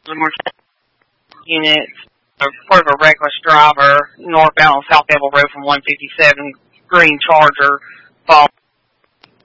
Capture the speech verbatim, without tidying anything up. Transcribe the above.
units, part of a reckless driver northbound on South Devil Road from one fifty-seven, green Charger, fall